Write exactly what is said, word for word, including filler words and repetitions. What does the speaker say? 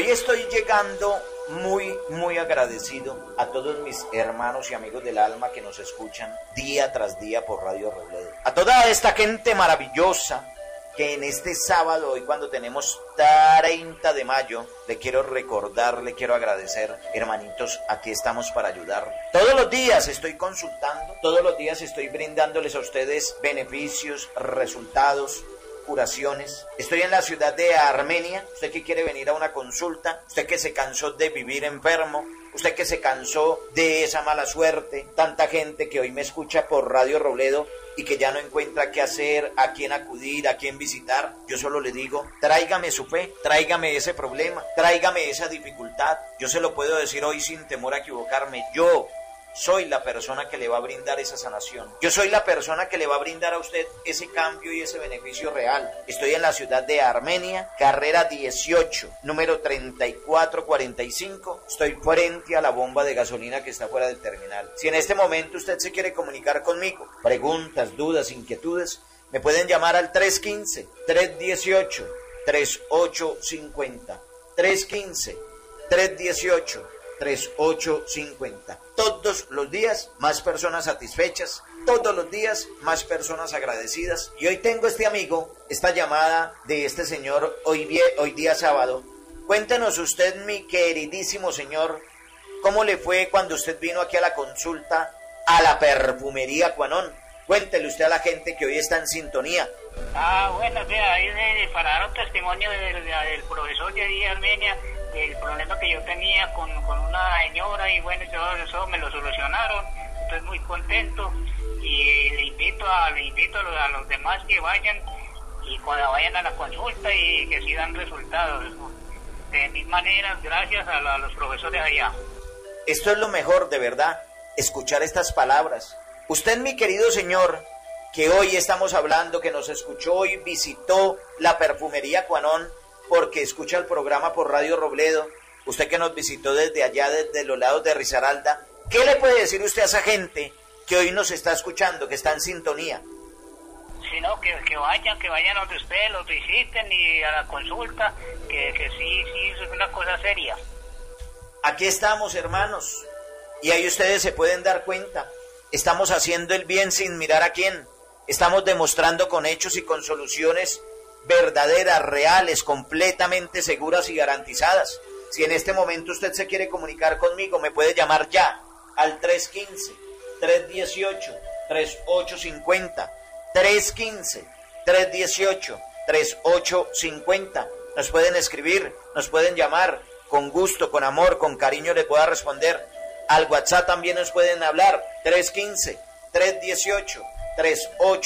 Hoy estoy llegando muy, muy agradecido a todos mis hermanos y amigos del alma que nos escuchan día tras día por Radio Robledo. A toda esta gente maravillosa que en este sábado, hoy cuando tenemos treinta de mayo, le quiero recordar, le quiero agradecer. Hermanitos, aquí estamos para ayudar. Todos los días estoy consultando, todos los días estoy brindándoles a ustedes beneficios, resultados, curaciones. Estoy en la ciudad de Armenia. Usted que quiere venir a una consulta, usted que se cansó de vivir enfermo, usted que se cansó de esa mala suerte, tanta gente que hoy me escucha por Radio Robledo y que ya no encuentra qué hacer, a quién acudir, a quién visitar, yo solo le digo, tráigame su fe, tráigame ese problema, tráigame esa dificultad. Yo se lo puedo decir hoy sin temor a equivocarme. Yo soy la persona que le va a brindar esa sanación. Yo soy la persona que le va a brindar a usted ese cambio y ese beneficio real. Estoy en la ciudad de Armenia, carrera dieciocho, número treinta y cuatro cuarenta y cinco. Estoy frente a la bomba de gasolina que está fuera del terminal. Si en este momento usted se quiere comunicar conmigo, preguntas, dudas, inquietudes, me pueden llamar al tres uno cinco, tres uno ocho, tres ocho cinco cero. tres uno cinco, tres uno ocho, tres ocho cinco cero. Todos los días más personas satisfechas, todos los días más personas agradecidas. Y hoy tengo este amigo, esta llamada de este señor hoy, hoy día sábado. Cuéntenos usted, mi queridísimo señor, ¿cómo le fue cuando usted vino aquí a la consulta a la perfumería Cuanón? Cuéntele usted a la gente que hoy está en sintonía. Ah, bueno, sí, ahí de, para dar un testimonio del, del profesor de ahí Armenia, del problema que yo tenía con, con una señora, y bueno, todo eso me lo solucionaron. Estoy muy contento y le invito a, le invito a los, a los demás que vayan y cuando vayan a la consulta y que sí dan resultados. De mil maneras, gracias a, la, a los profesores allá. Esto es lo mejor, de verdad, escuchar estas palabras. Usted, mi querido señor, que hoy estamos hablando, que nos escuchó y visitó la perfumería Cuanón, porque escucha el programa por Radio Robledo, usted que nos visitó desde allá, desde los lados de Risaralda, ¿qué le puede decir usted a esa gente que hoy nos está escuchando, que está en sintonía? Si no, que, que vayan, que vayan donde ustedes los visiten y a la consulta, que, que sí, sí, es una cosa seria. Aquí estamos, hermanos, y ahí ustedes se pueden dar cuenta, estamos haciendo el bien sin mirar a quién, estamos demostrando con hechos y con soluciones verdaderas, reales, completamente seguras y garantizadas. Si en este momento usted se quiere comunicar conmigo, me puede llamar ya al tres uno cinco, tres uno ocho, tres ocho cinco cero, tres uno cinco, tres uno ocho, tres ocho cinco cero. Nos pueden escribir, nos pueden llamar, con gusto, con amor, con cariño les pueda responder. Al WhatsApp también nos pueden hablar, tres uno cinco, tres uno ocho, tres ocho